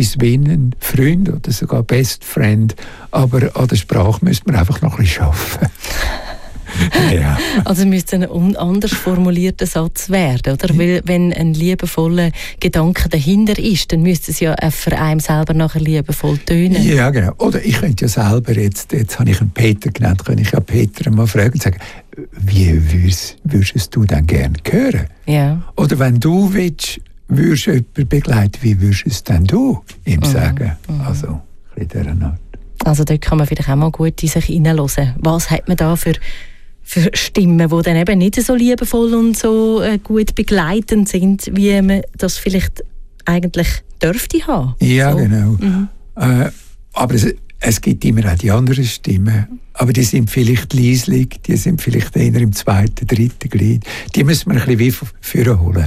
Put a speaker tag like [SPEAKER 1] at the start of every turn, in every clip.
[SPEAKER 1] etwas wie ein Freund oder sogar Best Friend, aber an der Sprache müsste man einfach noch ein bisschen arbeiten. Ja.
[SPEAKER 2] Also müsste ein anders formulierter Satz werden, oder? Weil wenn ein liebevoller Gedanke dahinter ist, dann müsste es ja für einen selber nachher liebevoll tönen.
[SPEAKER 1] Ja, genau. Oder ich könnte ja selber, jetzt habe ich einen Peter genannt, könnte ich ja Peter mal fragen und sagen, wie würdest du denn gerne hören?
[SPEAKER 2] Ja.
[SPEAKER 1] Oder wenn du würdest jemanden begleiten, wie würdest denn du ihm sagen? Also, ein bisschen dieser Art.
[SPEAKER 2] Also dort kann man vielleicht auch mal gut in sich hineinhören. Was hat man da für Stimmen, die dann eben nicht so liebevoll und so gut begleitend sind, wie man das vielleicht eigentlich dürfte haben?
[SPEAKER 1] Ja,
[SPEAKER 2] so.
[SPEAKER 1] Genau. Aber es gibt immer auch die anderen Stimmen. Aber die sind vielleicht leislich, die sind vielleicht eher im zweiten, dritten Glied. Die müssen wir ein bisschen wie vorholen.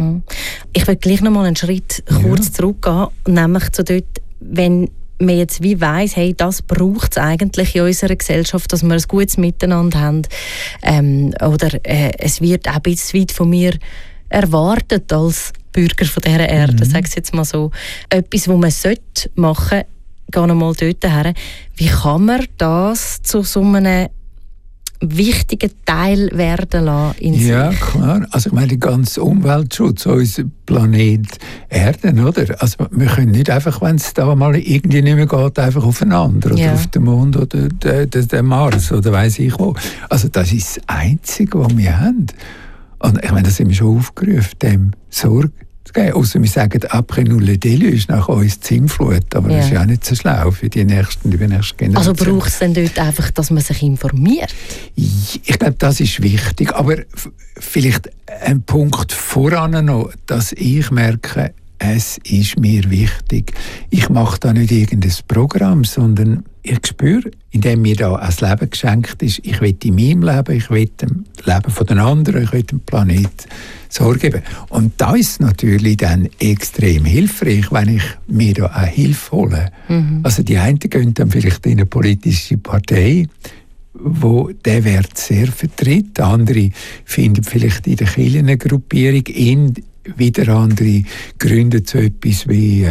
[SPEAKER 2] Ich will gleich noch mal einen Schritt kurz zurückgehen, nämlich zu dort, wenn man jetzt wie weiss, hey, das braucht es eigentlich in unserer Gesellschaft, dass wir ein gutes Miteinander haben. Oder es wird auch ein bisschen weit von mir erwartet als Bürger von dieser Erde, sage ich jetzt mal so. Etwas, was man machen sollte, gehen wir mal dort her. Wie kann man das zu so einem wichtigen Teil werden lassen in sich?
[SPEAKER 1] Ja, klar. Also ich meine, der ganze Umweltschutz, unser Planet Erde, oder? Also wir können nicht einfach, wenn es da mal irgendwie nicht mehr geht, einfach aufeinander oder auf den Mond oder den Mars oder weiss ich wo. Also das ist das Einzige, was wir haben. Und ich meine, da sind wir schon aufgerufen, dem Sorge zu geben. Ausser wir sagen, après nous le déluge, nach uns die Sintflut. Aber das ist ja auch nicht so schlau für die übernächste Generation.
[SPEAKER 2] Also braucht es denn dort einfach, dass man sich informiert?
[SPEAKER 1] Ich glaube, das ist wichtig. Aber vielleicht ein Punkt voran noch, dass ich merke, es ist mir wichtig. Ich mache da nicht irgendein Programm, sondern ich spüre, indem mir da ein Leben geschenkt ist, ich will in meinem Leben, ich will dem Leben von den anderen, ich will dem Planeten Sorge geben. Und da ist es natürlich dann extrem hilfreich, wenn ich mir da auch Hilfe hole. Also die einen gehen dann vielleicht in eine politische Partei, wo der Wert sehr vertritt. Andere finden vielleicht in der Kirche eine Gruppierung, wieder andere gründen so etwas wie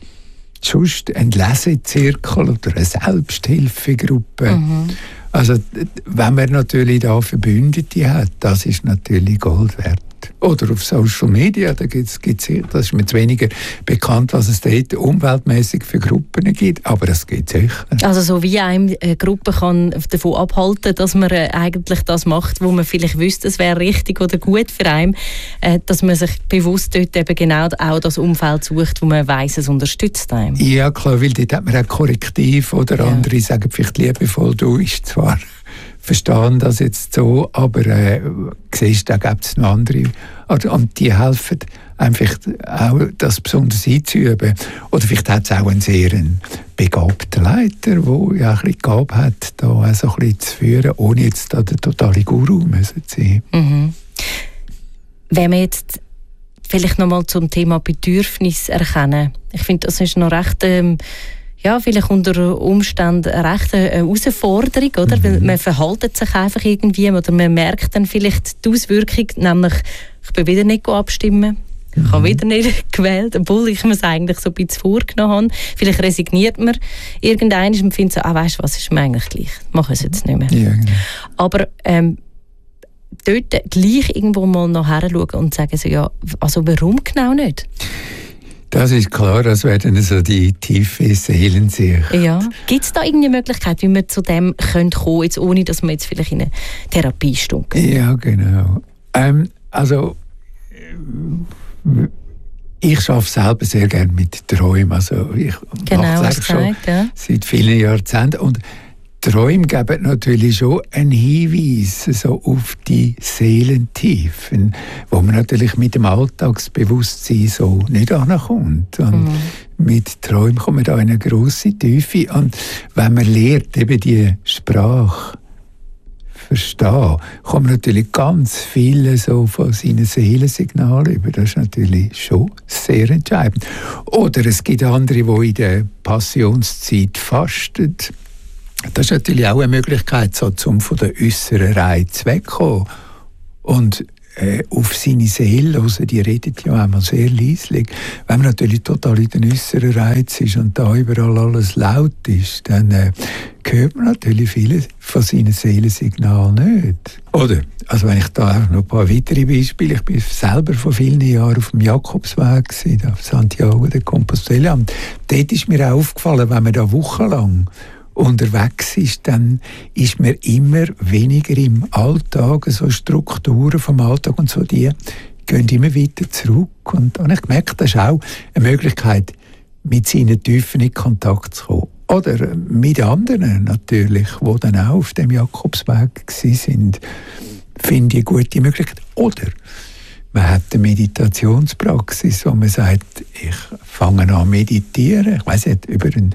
[SPEAKER 1] sonst ein Lesezirkel oder eine Selbsthilfegruppe. Also wenn man natürlich da Verbündete hat, das ist natürlich Gold wert. Oder auf Social Media, da gibt's, das ist mir zu weniger bekannt, was es dort umweltmäßig für Gruppen gibt, aber das gibt es sicher. Also
[SPEAKER 2] so wie eine Gruppe kann davon abhalten, dass man eigentlich das macht, wo man vielleicht wüsste, es wäre richtig oder gut für einen, dass man sich bewusst dort eben genau auch das Umfeld sucht, wo man weiss, es unterstützt einen. Ja
[SPEAKER 1] klar, weil dort hat man auch Korrektiv oder andere sagen vielleicht liebevoll, du ist zwar verstehen das jetzt so, aber siehst, da gibt es noch andere. Und die helfen einfach auch, das besonders einzuüben. Oder vielleicht hat es auch einen sehr begabten Leiter, der ja ein bisschen Gabe hat, da auch so ein bisschen zu führen, ohne jetzt da der totale Guru müssen zu sein.
[SPEAKER 2] Wenn wir jetzt vielleicht noch mal zum Thema Bedürfnis erkennen. Ich finde, das ist noch recht vielleicht unter Umständen eine rechte Herausforderung, oder? Weil man verhaltet sich einfach irgendwie oder man merkt dann vielleicht die Auswirkung, nämlich ich bin wieder nicht abstimmen, ich habe wieder nicht gewählt, obwohl ich mir es eigentlich so ein bisschen vorgenommen habe. Vielleicht resigniert man irgendwann und findet so, weißt du was, ist mir eigentlich gleich, mache es jetzt nicht mehr.
[SPEAKER 1] Ja, genau.
[SPEAKER 2] Aber dort gleich irgendwo mal noch hinschauen und sagen so, also warum genau nicht?
[SPEAKER 1] Das ist klar, das wäre dann so die tiefe Seelensicht.
[SPEAKER 2] Ja. Gibt es da irgendeine Möglichkeit, wie man zu dem kommen könnte, jetzt ohne dass man jetzt vielleicht in eine Therapie steckt?
[SPEAKER 1] Ja, genau. Ich arbeite selber sehr gerne mit Träumen. Also ich mache das schon seit vielen Jahrzehnten. Und Träume geben natürlich schon einen Hinweis so auf die Seelentiefen, wo man natürlich mit dem Alltagsbewusstsein so nicht ankommt. Und mit Träumen kommt man da in eine grosse Tiefe. Und wenn man lernt, eben die Sprache verstehen, kommt man natürlich ganz viele so von seinen Seelensignalen über. Das ist natürlich schon sehr entscheidend. Oder es gibt andere, die in der Passionszeit fasten. Das ist natürlich auch eine Möglichkeit, so, um von den äußeren Reizen wegzukommen. Und auf seine Seele hören, die redet ja einmal sehr leislich. Wenn man natürlich total in den äußeren Reiz ist und da überall alles laut ist, dann hört man natürlich viele von seinen Seelensignalen nicht. Oder? Also wenn ich da auch noch ein paar weitere Beispiele, ich bin selber vor vielen Jahren auf dem Jakobsweg gewesen, auf Santiago de Compostela, und dort ist mir auch aufgefallen, wenn man da wochenlang unterwegs ist, dann ist man immer weniger im Alltag, so Strukturen vom Alltag und so, die gehen immer weiter zurück. Und ich gemerkt, das ist auch eine Möglichkeit, mit seinen Tiefen in Kontakt zu kommen. Oder mit anderen natürlich, die dann auch auf dem Jakobsweg waren, finde ich eine gute Möglichkeit. Oder man hat eine Meditationspraxis, wo man sagt, ich fange an zu meditieren, ich weiss nicht, über einen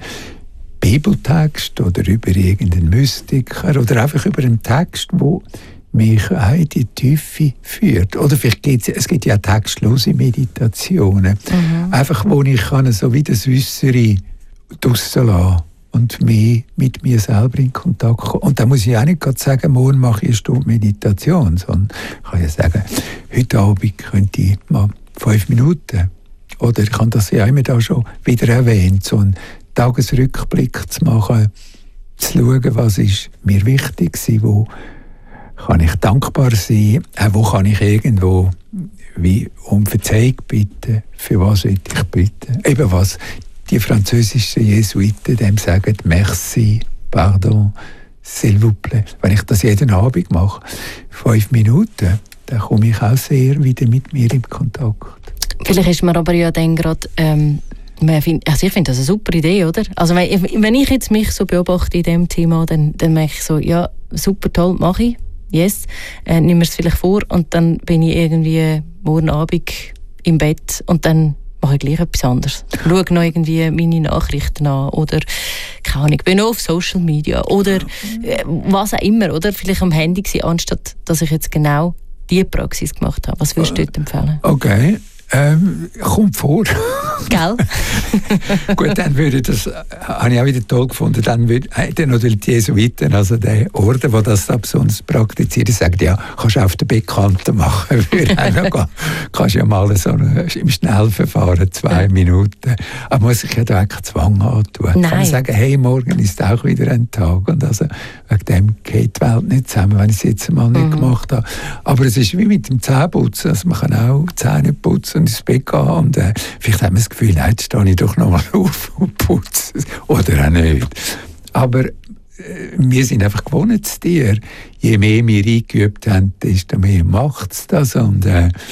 [SPEAKER 1] Bibeltext oder über irgendeinen Mystiker oder einfach über einen Text, der mich auch in die Tiefe führt. Oder vielleicht es gibt ja auch textlose Meditationen. Einfach, wo ich kann so wie das Äußere draussen lassen und mehr mit mir selber in Kontakt kommen. Und da muss ich auch nicht gerade sagen, morgen mache ich eine Stunde Meditation, sondern ich kann ja sagen, heute Abend könnte ich mal 5 Minuten. Oder ich kann das ja immer da schon wieder erwähnt, so einen Tagesrückblick zu machen, zu schauen, was ist mir wichtig war, wo kann ich dankbar sein, wo kann ich irgendwo wie um Verzeihung bitten, für was will ich bitten. Eben was die französischen Jesuiten dem sagen, merci, pardon, s'il vous plaît. Wenn ich das jeden Abend mache, 5 Minuten, dann komme ich auch sehr wieder mit mir in Kontakt.
[SPEAKER 2] Vielleicht ist man aber ja dann gerade, ich finde das eine super Idee, oder? Also wenn ich jetzt mich so beobachte in diesem Thema, dann merke ich so, ja, super toll, mache ich, yes, nimm mir es vielleicht vor und dann bin ich irgendwie morgen Abend im Bett und dann mache ich gleich etwas anderes. Schaue noch irgendwie meine Nachrichten an oder keine Ahnung, bin noch auf Social Media oder was auch immer, oder vielleicht am Handy gewesen, anstatt dass ich jetzt genau diese Praxis gemacht habe. Was würdest du dort empfehlen?
[SPEAKER 1] Okay. Kommt vor.
[SPEAKER 2] Gell?
[SPEAKER 1] Gut, dann würde das, habe ich auch wieder toll gefunden, dann natürlich die Jesuiten, also der Orden, der das da besonders praktiziert, sagt, ja, kannst du auf der Bekannte machen, kannst ja mal so im Schnellverfahren 2 Minuten, aber muss ich ja da keinen Zwang antun. Nein. Kann man sagen, hey, morgen ist auch wieder ein Tag und also wegen dem geht die Welt nicht zusammen, wenn ich es jetzt mal nicht gemacht habe. Aber es ist wie mit dem Zähneputzen, also man kann auch Zähne putzen ins Bett gehen und vielleicht hat man das Gefühl, nein, jetzt stehe ich doch noch mal auf und putze. Oder auch nicht. Aber wir sind einfach Gewohnheitstiere. Je mehr wir eingeübt haben, desto mehr macht es das. Und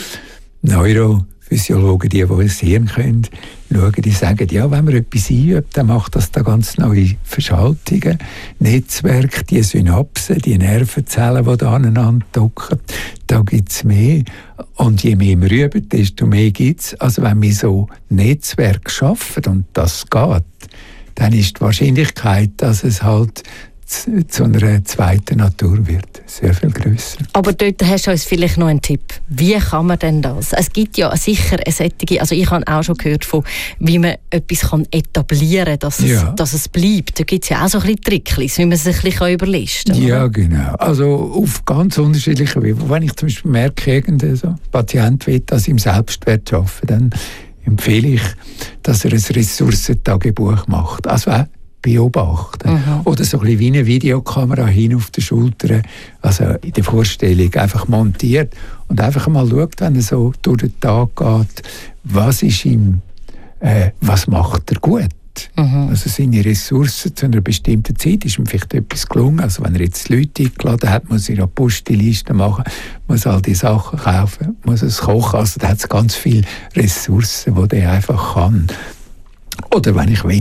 [SPEAKER 1] Neurophysiologen, die das Hirn können, schauen, die sagen, ja, wenn man etwas einübt, dann macht das da ganz neue Verschaltungen, Netzwerke, die Synapsen, die Nervenzellen, die da aneinander docken, da gibt es mehr. Und je mehr wir üben, desto mehr gibt es. Also wenn wir so Netzwerke schaffen und das geht, dann ist die Wahrscheinlichkeit, dass es halt zu einer zweiten Natur wird, sehr viel grösser. Aber
[SPEAKER 2] dort hast du uns vielleicht noch einen Tipp. Wie kann man denn das? Es gibt ja sicher eine solche, also ich habe auch schon gehört von, wie man etwas etablieren kann, dass es bleibt. Da gibt es ja auch so ein bisschen Tricks, wie man es ein bisschen überlisten kann.
[SPEAKER 1] Ja, genau. Also auf ganz unterschiedliche Wege. Wenn ich zum Beispiel merke, irgendein Patient will das im Selbstwert arbeiten, dann empfehle ich, dass er ein Ressourcentagebuch macht. Also auch beobachten. Oder so ein bisschen wie eine Videokamera hin auf der Schulter, also in der Vorstellung einfach montiert und einfach mal schaut, wenn er so durch den Tag geht, was ist ihm, was macht er gut. Also seine Ressourcen zu einer bestimmten Zeit ist ihm vielleicht etwas gelungen. Also wenn er jetzt Leute eingeladen hat, muss er eine Postliste machen, muss all die Sachen kaufen, muss es kochen. Also da hat es ganz viele Ressourcen, die er einfach kann. Oder wenn ich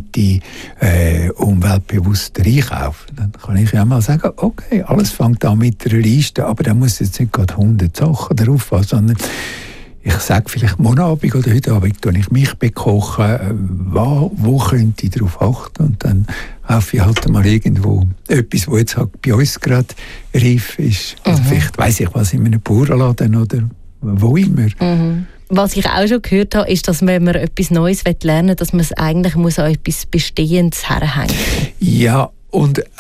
[SPEAKER 1] umweltbewusster einkaufen, dann kann ich ja mal sagen, okay, alles fängt an mit einer Liste, aber da muss jetzt nicht gerade 100 Sachen drauf haben, sondern ich sage vielleicht morgen Abend oder heute Abend, wenn ich mich bekoche, wo könnte ich darauf achten? Und dann kaufe ich halt mal irgendwo etwas, was jetzt halt bei uns gerade reif ist. Also vielleicht weiss ich was in einem Bauernladen oder wo immer.
[SPEAKER 2] Was ich auch schon gehört habe, ist, dass wenn man etwas Neues lernen will, dass man es eigentlich muss an etwas Bestehendes herhängen muss.
[SPEAKER 1] Ja, und also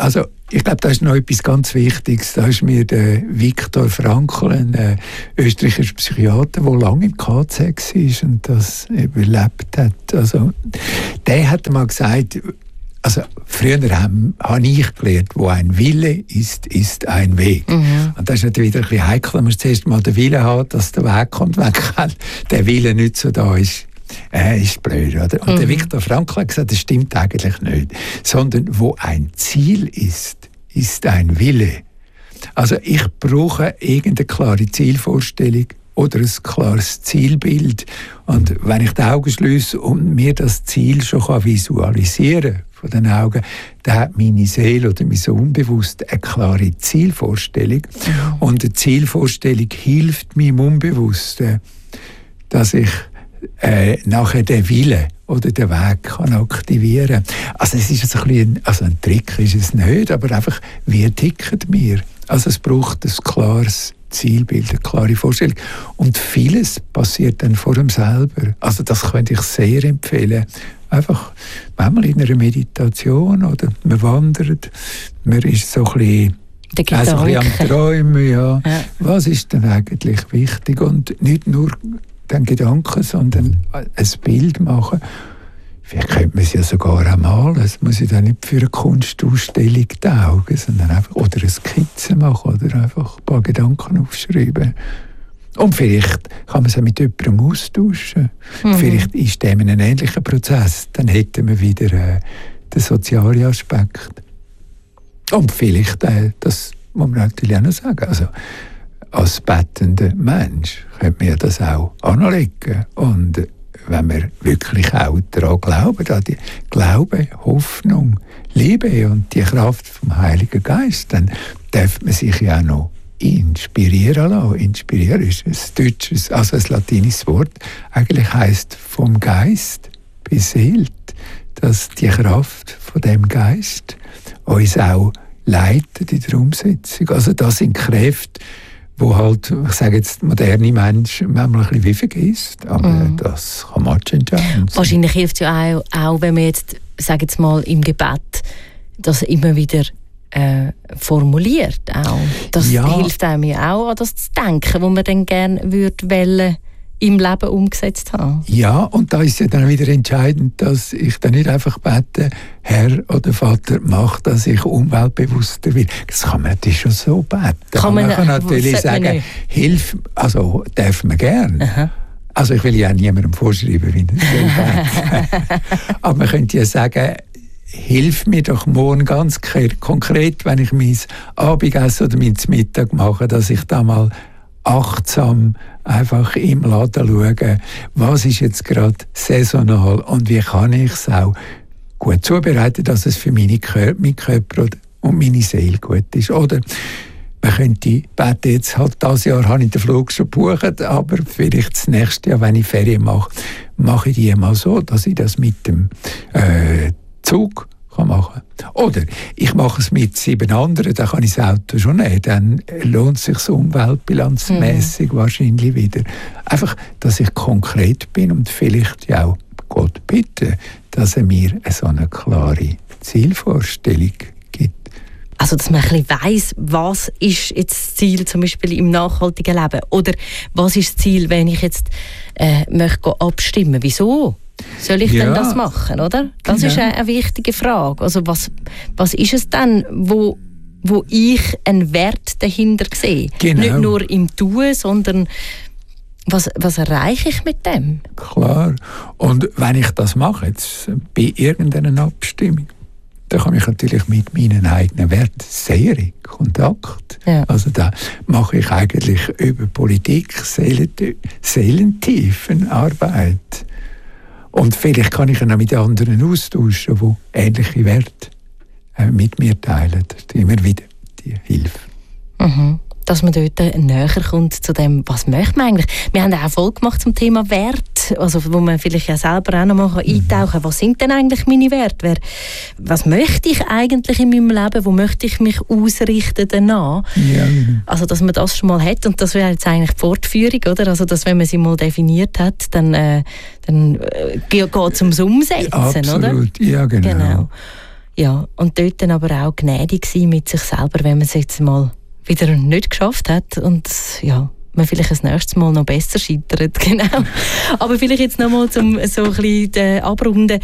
[SPEAKER 1] ich glaube, da ist noch etwas ganz Wichtiges. Da ist mir der Viktor Frankl, ein österreichischer Psychiater, der lange im KZ war und das überlebt hat. Also, der hat mal gesagt, also früher habe ich gelernt, wo ein Wille ist, ist ein Weg. Mhm. Und das ist natürlich wieder ein bisschen heikel. Man muss zuerst mal den Willen haben, dass der Weg kommt. Wenn der Wille nicht so da ist, ist blöd, oder? Und der Viktor Frankl hat gesagt, das stimmt eigentlich nicht. Sondern wo ein Ziel ist, ist ein Wille. Also ich brauche irgendeine klare Zielvorstellung oder ein klares Zielbild. Und wenn ich die Augen schließe und mir das Ziel schon visualisieren kann, von den Augen, dann hat meine Seele oder mein Unbewusst eine klare Zielvorstellung. Ja. Und eine Zielvorstellung hilft meinem Unbewussten, dass ich nachher den Willen oder den Weg kann aktivieren kann. Also es ist ein Trick ist es nicht, aber einfach, wie ticken wir? Also es braucht ein klares Zielbild, eine klare Vorstellung. Und vieles passiert dann vor dem selber. Also das könnte ich sehr empfehlen. Einfach, manchmal in einer Meditation oder man wandert, man ist so ein bisschen am Träumen. Ja. Was ist denn eigentlich wichtig? Und nicht nur den Gedanken, sondern ein Bild machen. Vielleicht könnte man es ja sogar auch malen. Es muss ja dann nicht für eine Kunstausstellung taugen, sondern einfach oder eine Skizze machen oder einfach ein paar Gedanken aufschreiben. Und vielleicht kann man es auch mit jemandem austauschen. Mhm. Vielleicht ist dem ein ähnlicher Prozess. Dann hätten wir wieder den sozialen Aspekt. Und vielleicht, das muss man natürlich auch noch sagen, also als bettender Mensch könnte man das auch anlegen. Und wenn wir wirklich auch daran glauben, an die Glaube, Hoffnung, Liebe und die Kraft vom Heiligen Geist, dann darf man sich ja auch noch inspirieren lassen. Inspirieren ist ein deutsches, also ein latinisches Wort, eigentlich heisst vom Geist beseelt, dass die Kraft von dem Geist uns auch leitet in der Umsetzung. Also das sind Kräfte, wo halt, ich sage jetzt, moderne Menschen manchmal ein bisschen wie vergisst, aber das kann man entscheiden.
[SPEAKER 2] Wahrscheinlich hilft es ja auch, wenn man jetzt, sage jetzt mal, im Gebet das immer wieder formuliert. Auch. Das hilft einem ja auch, an das zu denken, was man dann gerne würde im Leben umgesetzt haben. Ja, und da ist ja dann wieder entscheidend, dass ich dann nicht einfach bete, Herr oder Vater, mach, dass ich umweltbewusster werde. Das kann man natürlich schon so beten. Man kann natürlich sagen, hilf, also darf man gern. Aha. Also ich will ja niemandem vorschreiben, wie er beten. Aber man könnte ja sagen, hilf mir doch morgen ganz konkret, wenn ich mein Abendessen oder mein Mittag mache, dass ich da mal achtsam einfach im Laden schaue, was ist jetzt gerade saisonal und wie kann ich es auch gut zubereiten, dass es für meinen Körper und meine Seele gut ist. Oder man könnte beten, jetzt halt das Jahr habe ich den Flug schon gebucht, aber vielleicht das nächste Jahr, wenn ich Ferien mache ich die mal so, dass ich das mit dem Zug kann machen. Oder ich mache es mit 7 anderen, dann kann ich das Auto schon nehmen. Dann lohnt es sich umweltbilanzmässig wahrscheinlich wieder. Einfach, dass ich konkret bin und vielleicht ja auch Gott bitte, dass er mir so eine klare Zielvorstellung gibt. Also, dass man ein bisschen weiss, was ist jetzt das Ziel zum Beispiel im nachhaltigen Leben? Oder was ist das Ziel, wenn ich jetzt möchte abstimmen? Wieso soll ich denn das machen, oder? Das ist eine wichtige Frage. Also was ist es denn, wo ich einen Wert dahinter sehe? Genau. Nicht nur im Tun, sondern was erreiche ich mit dem?
[SPEAKER 1] Klar. Und wenn ich das mache, jetzt bei irgendeiner Abstimmung, dann komme ich natürlich mit meinen eigenen Werten sehr in Kontakt. Ja. Also da mache ich eigentlich über Politik seelentiefen Arbeit. Und vielleicht kann ich ihn auch mit anderen austauschen, die ähnliche Werte mit mir teilen. Das ist immer wieder die Hilfe.
[SPEAKER 2] Mhm. Dass man dort näher kommt zu dem, was möchte man eigentlich. Wir haben auch eine Folge gemacht zum Thema Wert, also wo man vielleicht ja selber auch noch mal eintauchen kann. Was sind denn eigentlich meine Werte? Was möchte ich eigentlich in meinem Leben? Wo möchte ich mich ausrichten danach? Ja. Also, dass man das schon mal hat. Und das wäre jetzt eigentlich die Fortführung, oder? Also, dass, wenn man sie mal definiert hat, dann geht es ums Umsetzen,
[SPEAKER 1] absolut.
[SPEAKER 2] Oder?
[SPEAKER 1] Ja, genau.
[SPEAKER 2] Ja, und dort dann aber auch gnädig sein mit sich selber, wenn man es jetzt mal wieder nicht geschafft hat und ja, man vielleicht das nächste Mal noch besser scheitert, genau. Aber vielleicht jetzt noch mal zum so ein bisschen abrunden.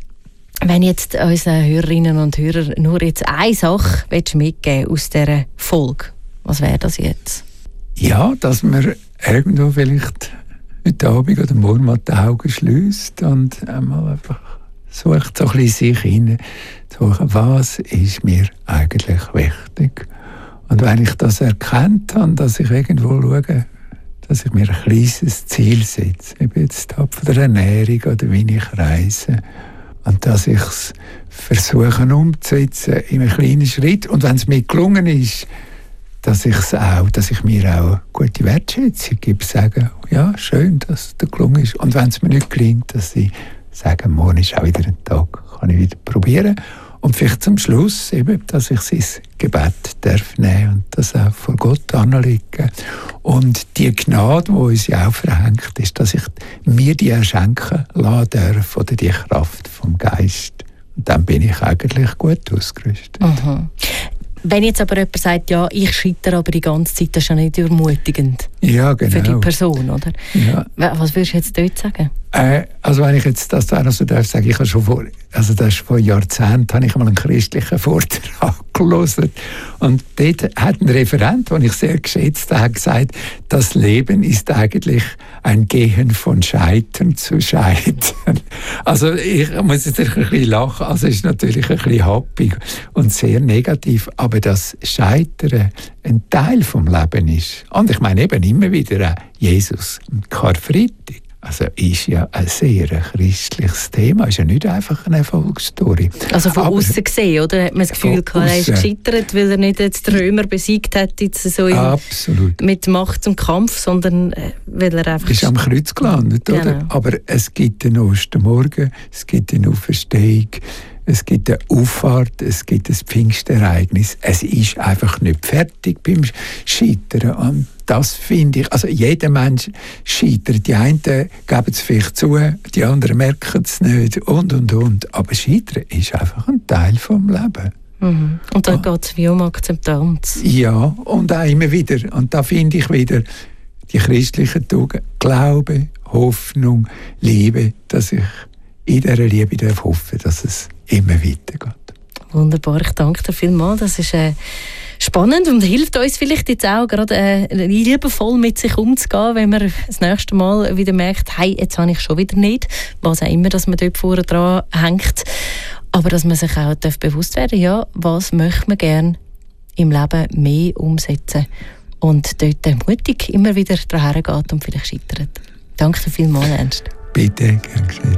[SPEAKER 2] Wenn jetzt unseren Hörerinnen und Hörern nur jetzt eine Sache mitgeben aus dieser Folge, was wäre das jetzt?
[SPEAKER 1] Ja, dass man irgendwo vielleicht heute Abend oder morgen mal die Augen schliesst und einmal einfach sucht so ein bisschen sich hinein, suchen, was ist mir eigentlich wichtig. Und wenn ich das erkannt habe, dass ich irgendwo schaue, dass ich mir ein kleines Ziel setze, eben jetzt von der Ernährung oder wie ich reise, und dass ich es versuche umzusetzen in einem kleinen Schritt. Und wenn es mir gelungen ist, dass ich mir auch gute Wertschätzung gebe, sage, ja, schön, dass es dir gelungen ist. Und wenn es mir nicht gelingt, dass ich sage, morgen ist auch wieder ein Tag, kann ich wieder probieren. Und vielleicht zum Schluss eben, dass ich sein Gebet darf nehmen und das auch vor Gott anlegen. Und die Gnade, die uns ja auch verhängt ist, dass ich mir die schenken lassen darf oder die Kraft vom Geist. Und dann bin ich eigentlich gut ausgerüstet.
[SPEAKER 2] Mhm. Wenn jetzt aber jemand sagt, ja, ich scheitere aber die ganze Zeit, das ist ja nicht ermutigend.
[SPEAKER 1] Ja, genau.
[SPEAKER 2] Für die Person, oder?
[SPEAKER 1] Ja.
[SPEAKER 2] Was würdest du jetzt dort sagen?
[SPEAKER 1] Also wenn ich jetzt das auch noch so darf sagen, ich habe schon das ist vor Jahrzehnten, habe ich mal einen christlichen Vortrag gelesen. Und dort hat ein Referent, den ich sehr geschätzt habe, gesagt, das Leben ist eigentlich ein Gehen von Scheitern zu Scheitern. Also ich muss jetzt ein bisschen lachen, also es ist natürlich ein bisschen happig und sehr negativ, aber das Scheitern ein Teil vom Leben ist. Und ich meine eben immer wieder Jesus, Karfreitag. Also ist ja ein sehr christliches Thema, ist ja nicht einfach eine Erfolgsstory.
[SPEAKER 2] Also von außen gesehen, oder? Hat man das Gefühl, er ist gescheitert, weil er nicht jetzt die Römer besiegt hat, jetzt so mit Macht und Kampf, sondern weil er einfach...
[SPEAKER 1] Ist am Kreuz gelandet,
[SPEAKER 2] genau.
[SPEAKER 1] Oder? Aber es gibt den Ostermorgen, es gibt eine Auferstehung, es gibt eine Auffahrt, es gibt ein Pfingstereignis. Es ist einfach nicht fertig beim Scheitern. Und das finde ich, also jeder Mensch scheitert. Die einen geben es vielleicht zu, die anderen merken es nicht und. Aber Scheitern ist einfach ein Teil vom Leben.
[SPEAKER 2] Mhm. Und da geht es wie um Akzeptanz.
[SPEAKER 1] Ja, und auch immer wieder. Und da finde ich wieder die christlichen Tugenden. Glaube, Hoffnung, Liebe, dass ich in dieser Liebe darf hoffen, dass es immer weitergeht.
[SPEAKER 2] Wunderbar, ich danke dir vielmals. Das ist spannend und hilft uns vielleicht jetzt auch gerade liebevoll mit sich umzugehen, wenn man das nächste Mal wieder merkt, hey, jetzt habe ich schon wieder nicht, was auch immer, dass man dort vorne dran hängt. Aber dass man sich auch bewusst werden darf, ja, was möchte man gerne im Leben mehr umsetzen und dort mutig immer wieder daran geht und vielleicht scheitert. Danke dir vielmals, Ernst.
[SPEAKER 1] Bitte, gern geschehen.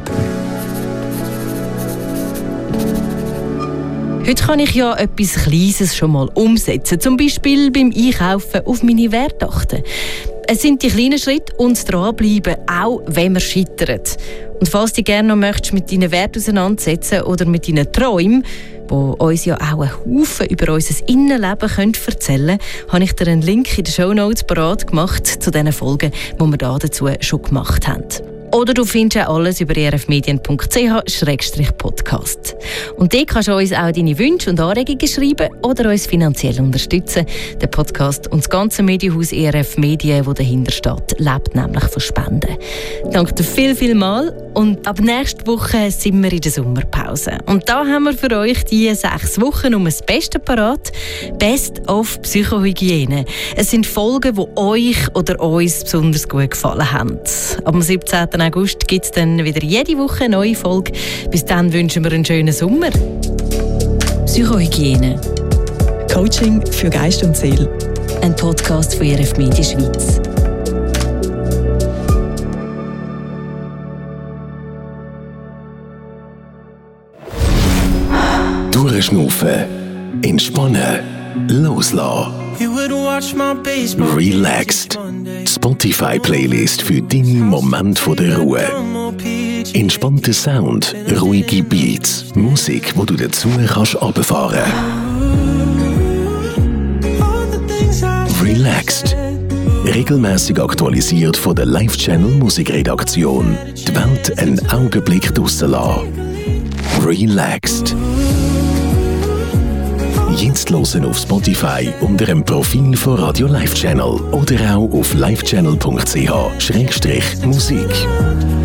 [SPEAKER 2] Heute kann ich ja etwas Kleines schon mal umsetzen. Zum Beispiel beim Einkaufen auf meine Werte achten. Es sind die kleinen Schritte und dranbleiben, auch wenn man scheitert. Und falls du gerne noch möchtest mit deinen Werten auseinandersetzen oder mit deinen Träumen, die uns ja auch einen Haufen über unser Innenleben erzählen können, habe ich dir einen Link in den Shownotes parat gemacht zu den Folgen, die wir dazu schon gemacht haben. Oder du findest auch alles über erfmedien.ch/podcast. Und dort kannst du uns auch deine Wünsche und Anregungen schreiben oder uns finanziell unterstützen. Der Podcast und das ganze Medienhaus ERF Medien, das dahinter steht, lebt nämlich von Spenden. Danke dir viel mal. Und ab nächster Woche sind wir in der Sommerpause. Und da haben wir für euch die 6 Wochen um das Beste parat. Best of Psychohygiene. Es sind Folgen, die euch oder uns besonders gut gefallen haben. Am 17. August gibt es dann wieder jede Woche eine neue Folge. Bis dann wünschen wir einen schönen Sommer. Psychohygiene.
[SPEAKER 3] Coaching für Geist und Seele.
[SPEAKER 2] Ein Podcast von ERF Medien Schweiz.
[SPEAKER 4] Durchschnaufen, entspannen, loslassen. Relaxed. Spotify-Playlist für deine Momente der Ruhe. Entspannter Sound, ruhige Beats, Musik, wo du dazu kannst runterfahren. Relaxed. Regelmäßig aktualisiert von der Live-Channel Musikredaktion. Die Welt einen Augenblick draussen lassen. Relaxed. Jetzt hören auf Spotify unter dem Profil von Radio Live Channel oder auch auf livechannel.ch/musik.